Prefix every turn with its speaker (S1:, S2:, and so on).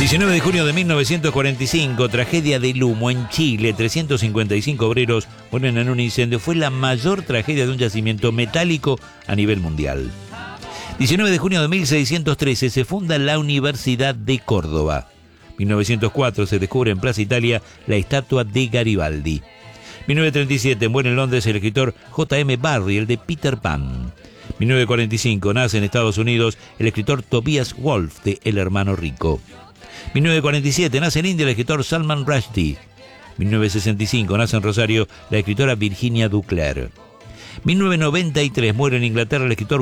S1: 19 de junio de 1945, tragedia del humo en Chile. 355 obreros mueren en un incendio. Fue la mayor tragedia de un yacimiento metálico a nivel mundial. 19 de junio de 1613 se funda la Universidad de Córdoba. 1904 se descubre en Plaza Italia la estatua de Garibaldi. 1937 muere en Londres el escritor J.M. Barrie, el de Peter Pan. 1945 nace en Estados Unidos el escritor Tobias Wolff de El hermano rico. 1947 nace en India el escritor Salman Rushdie. 1965 nace en Rosario la escritora Virginia Ducler. 1993 muere en Inglaterra el escritor